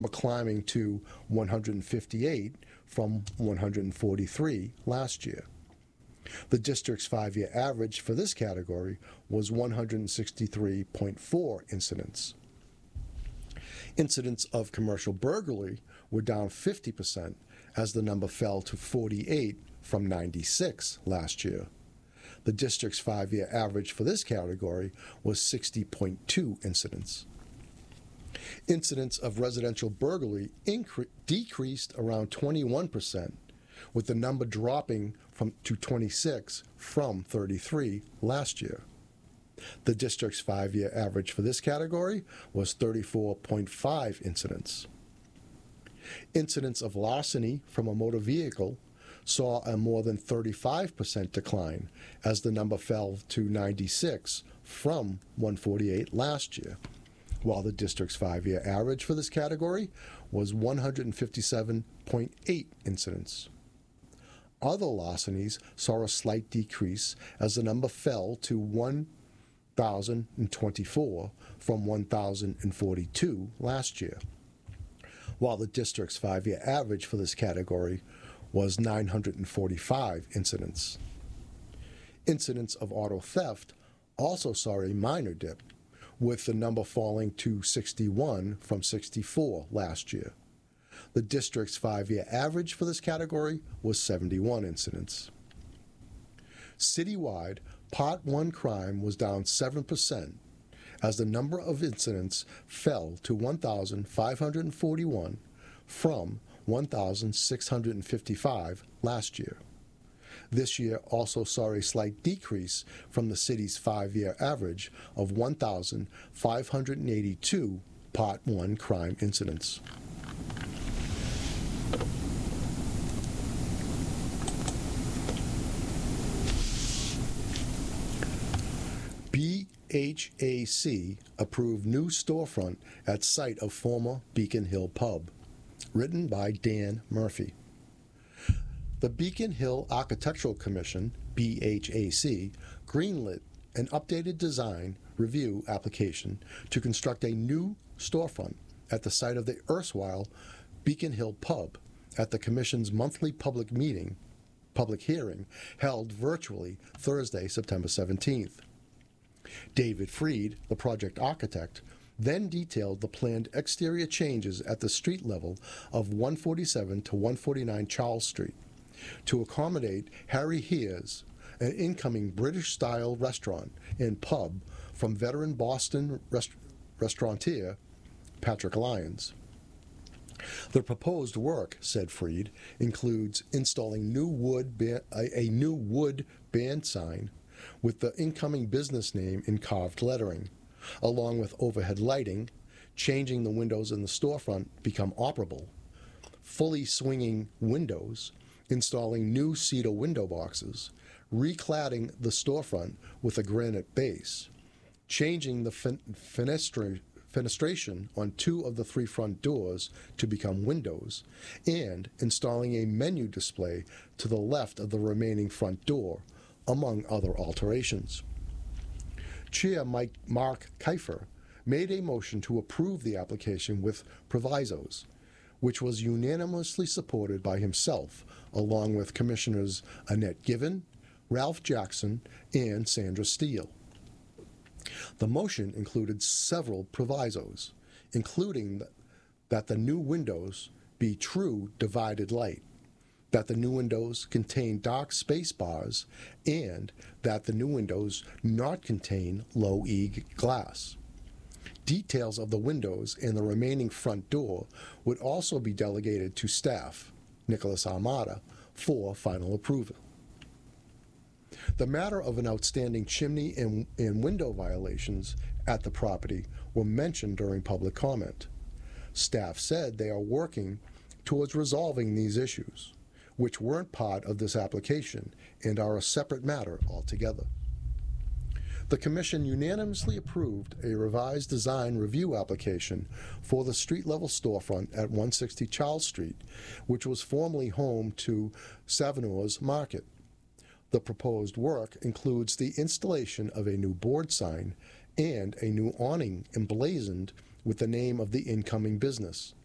climbing to 158 from 143 last year. The district's 5-year average for this category was 163.4 incidents. Incidents of commercial burglary were down 50% as the number fell to 48 from 96 last year. The district's 5-year average for this category was 60.2 incidents. Incidents of residential burglary decreased around 21%, with the number dropping to 26 from 33 last year. The district's 5-year average for this category was 34.5 incidents. Incidents of larceny from a motor vehicle saw a more than 35% decline as the number fell to 96 from 148 last year, while the district's 5-year average for this category was 157.8 incidents. Other larcenies saw a slight decrease as the number fell to 1,024 from 1,042 last year, while the district's 5-year average for this category was 945 incidents. Incidents of auto theft also saw a minor dip, with the number falling to 61 from 64 last year. The district's 5-year average for this category was 71 incidents. Citywide, Part 1 crime was down 7% as the number of incidents fell to 1,541 from 1,655 last year. This year also saw a slight decrease from the city's 5-year average of 1,582 Part 1 crime incidents. BHAC approved new storefront at site of former Beacon Hill Pub. Written by Dan Murphy. The Beacon Hill Architectural Commission, BHAC, greenlit an updated design review application to construct a new storefront at the site of the erstwhile Beacon Hill Pub at the Commission's monthly public hearing held virtually Thursday, September 17th. David Freed, the project architect, then detailed the planned exterior changes at the street level of 147 to 149 Charles Street to accommodate Harry Here's, an incoming British-style restaurant and pub from veteran Boston restaurateur Patrick Lyons. The proposed work, said Freed, includes installing a new wood band sign with the incoming business name in carved lettering, along with overhead lighting, changing the windows in the storefront become operable, fully swinging windows, installing new cedar window boxes, recladding the storefront with a granite base, changing the fenestration on 2 of the 3 front doors to become windows, and installing a menu display to the left of the remaining front door, among other alterations. Chair Mark Kiefer made a motion to approve the application with provisos, which was unanimously supported by himself, along with Commissioners Annette Given, Ralph Jackson, and Sandra Steele. The motion included several provisos, including that the new windows be true divided light, that the new windows contain dark space bars, and that the new windows not contain low-E glass. Details of the windows and the remaining front door would also be delegated to staff, Nicholas Armada, for final approval. The matter of an outstanding chimney and window violations at the property were mentioned during public comment. Staff said they are working towards resolving these issues, which weren't part of this application and are a separate matter altogether. The Commission unanimously approved a revised design review application for the street-level storefront at 160 Charles Street, which was formerly home to Savinor's Market. The proposed work includes the installation of a new board sign and a new awning emblazoned with the name of the incoming business,